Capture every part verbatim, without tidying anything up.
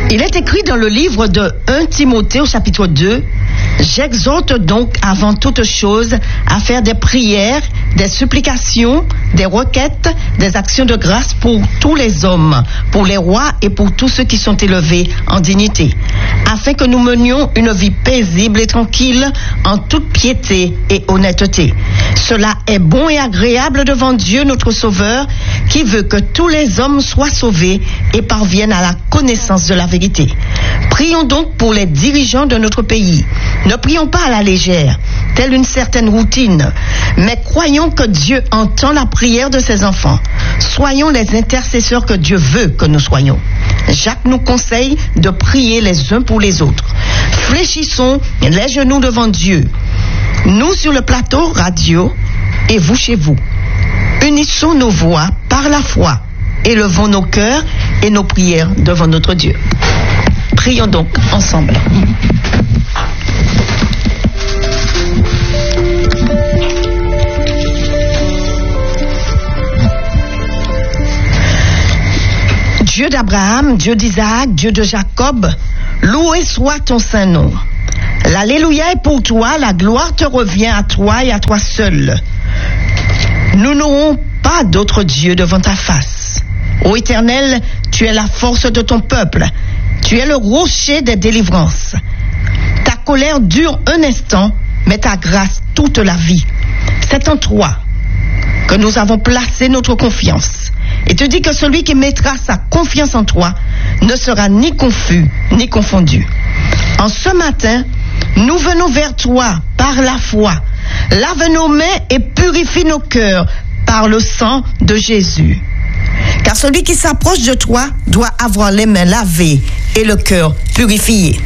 Il est écrit dans le livre de premier Timothée au chapitre deux, « J'exhorte donc avant toute chose à faire des prières, des supplications, des requêtes, des actions de grâce pour tous les hommes, pour les rois et pour tous ceux qui sont élevés en dignité, afin que nous menions une vie paisible et tranquille en toute piété et honnêteté. Cela est bon et agréable devant Dieu notre Sauveur, qui veut que tous les hommes soient sauvés et parviennent à la connaissance de la vérité. Prions donc pour les dirigeants de notre pays. Ne prions pas à la légère, telle une certaine routine, mais croyons que Dieu entend la prière de ses enfants. Soyons les intercesseurs que Dieu veut que nous soyons. Jacques nous conseille de prier les uns pour les autres. Fléchissons les genoux devant Dieu. Nous sur le plateau radio et vous chez vous. Unissons nos voix par la foi. Élevons nos cœurs et nos prières devant notre Dieu. Prions donc ensemble. Dieu d'Abraham, Dieu d'Isaac, Dieu de Jacob, loué soit ton saint nom. L'alléluia est pour toi, la gloire te revient à toi et à toi seul. Nous n'aurons pas d'autre Dieu devant ta face. Ô Éternel, tu es la force de ton peuple. Tu es le rocher des délivrances. Ta colère dure un instant, mais ta grâce toute la vie. C'est en toi que nous avons placé notre confiance. Et tu dis que celui qui mettra sa confiance en toi ne sera ni confus, ni confondu. En ce matin, nous venons vers toi par la foi. Lave nos mains et purifie nos cœurs par le sang de Jésus. Car celui qui s'approche de toi doit avoir les mains lavées et le cœur purifié.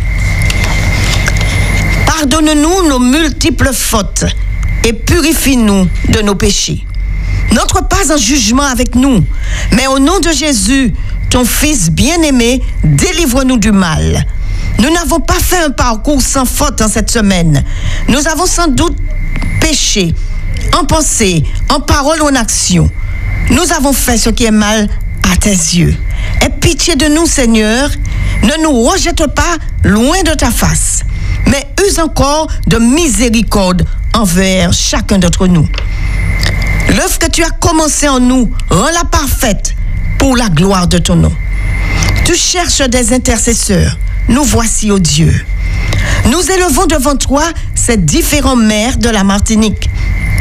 Pardonne-nous nos multiples fautes et purifie-nous de nos péchés. N'entre pas en jugement avec nous, mais au nom de Jésus, ton Fils bien-aimé, délivre-nous du mal. Nous n'avons pas fait un parcours sans faute en cette semaine. Nous avons sans doute péché, en pensée, en parole ou en action. Nous avons fait ce qui est mal à tes yeux. Aie pitié de nous, Seigneur. Ne nous rejette pas loin de ta face, mais use encore de miséricorde envers chacun d'entre nous. L'œuvre que tu as commencée en nous, rends-la parfaite pour la gloire de ton nom. Tu cherches des intercesseurs. Nous voici, ô Dieu. Nous élevons devant toi ces différents maires de la Martinique.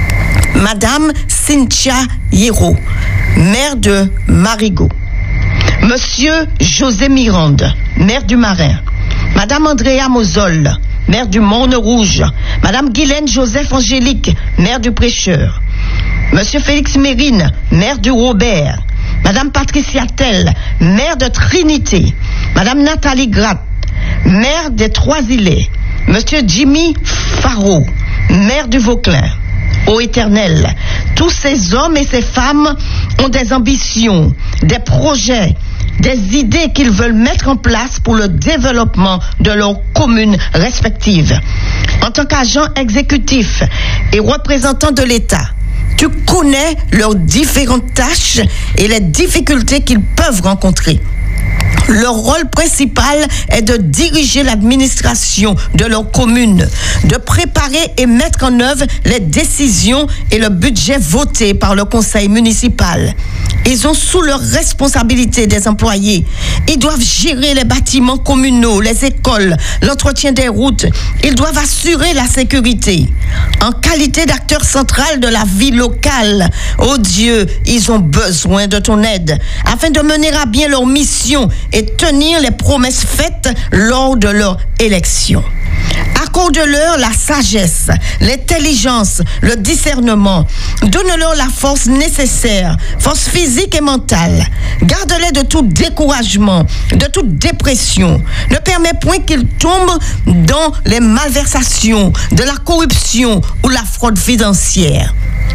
Madame Cynthia Hierro, maire de Marigot. Monsieur José Mirande, maire du Marin. Madame Andrea Mosol, maire du Morne-Rouge. Madame Guylaine Joseph Angélique, maire du Prêcheur. Monsieur Félix Mérine, maire du Robert. Madame Patricia Tell, maire de Trinité. Madame Nathalie Gratte, maire des Trois-Îlets. Monsieur Jimmy Faro, maire du Vauclin. Ô Éternel, tous ces hommes et ces femmes ont des ambitions, des projets, des idées qu'ils veulent mettre en place pour le développement de leurs communes respectives. En tant qu'agents exécutifs et représentants de l'État, tu connais leurs différentes tâches et les difficultés qu'ils peuvent rencontrer. Leur rôle principal est de diriger l'administration de leur commune, de préparer et mettre en œuvre les décisions et le budget voté par le conseil municipal. Ils ont sous leur responsabilité des employés. Ils doivent gérer les bâtiments communaux, les écoles, l'entretien des routes. Ils doivent assurer la sécurité. En qualité d'acteur central de la vie locale, oh Dieu, ils ont besoin de ton aide afin de mener à bien leur mission et tenir les promesses faites lors de leur élection. Accorde-leur la sagesse, l'intelligence, le discernement. Donne-leur la force nécessaire, force physique et mentale. Garde-les de tout découragement, de toute dépression. Ne permets point qu'ils tombent dans les malversations, de la corruption ou la fraude financière.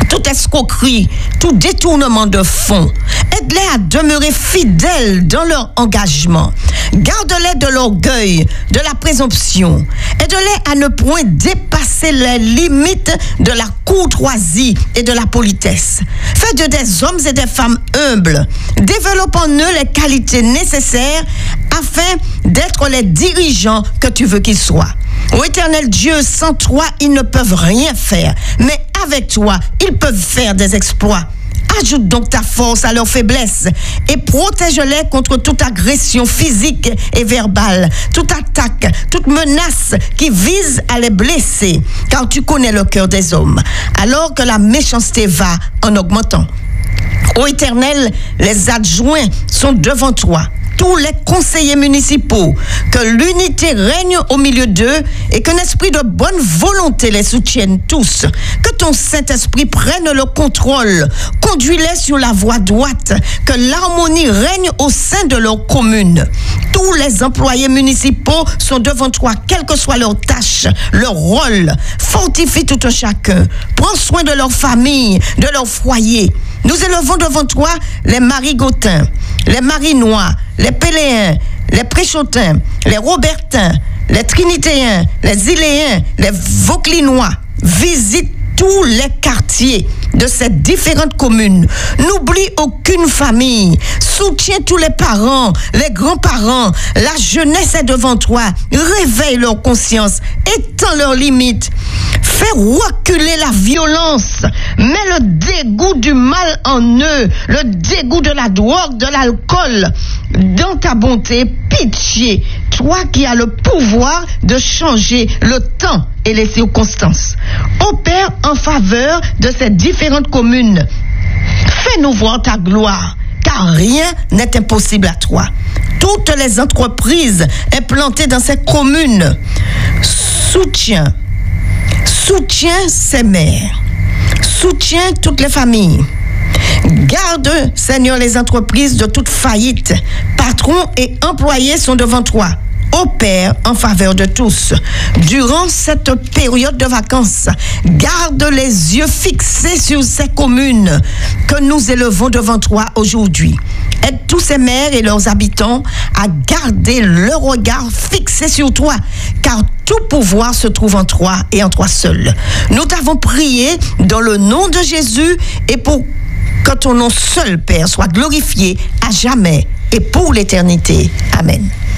toute escroquerie, tout détournement de fonds. Aide-les à demeurer fidèles dans leur engagement. Garde-les de l'orgueil, de la présomption. Aide-les à ne point dépasser les limites de la courtoisie et de la politesse. Fais de des hommes et des femmes humbles. Développe en eux les qualités nécessaires afin d'être les dirigeants que tu veux qu'ils soient. Ô Éternel Dieu, sans toi, ils ne peuvent rien faire. Mais avec toi, ils peuvent faire des exploits. Ajoute donc ta force à leur faiblesse et protège-les contre toute agression physique et verbale, toute attaque, toute menace qui vise à les blesser, car tu connais le cœur des hommes, alors que la méchanceté va en augmentant. Ô Éternel, les adjoints sont devant toi, tous les conseillers municipaux, que l'unité règne au milieu d'eux et qu'un esprit de bonne volonté les soutienne tous. Que ton Saint-Esprit prenne le contrôle, conduis-les sur la voie droite, que l'harmonie règne au sein de leur commune. Tous les employés municipaux sont devant toi, quelle que soit leur tâche, leur rôle. Fortifie tout un chacun. Prends soin de leur famille, de leur foyer. Nous élevons devant toi les Marigotins, les Marinois, les Péléens, les Préchotins, les Robertins, les Trinitéens, les Iléens, les Vauclinois. Visite tous les quartiers de ces différentes communes. N'oublie aucune famille. Soutiens tous les parents, les grands-parents. La jeunesse est devant toi. Réveille leur conscience. Étends leurs limites. Fais reculer la violence. Mets le dégoût du mal en eux. Le dégoût de la drogue, de l'alcool. Dans ta bonté, pitié. Toi qui as le pouvoir de changer le temps et les circonstances. Opère en faveur de ces différentes communes. Fais-nous voir ta gloire, car rien n'est impossible à toi. Toutes les entreprises implantées dans ces communes, soutiens, soutiens ces mères, soutiens toutes les familles. Garde, Seigneur, les entreprises de toute faillite. Patrons et employés sont devant toi. Opère en faveur de tous. Durant cette période de vacances, garde les yeux fixés sur ces communes que nous élevons devant toi aujourd'hui. Aide tous ces maires et leurs habitants à garder leur regard fixé sur toi, car tout pouvoir se trouve en toi et en toi seul. Nous t'avons prié dans le nom de Jésus et pour que ton nom seul, Père, soit glorifié à jamais et pour l'éternité. Amen.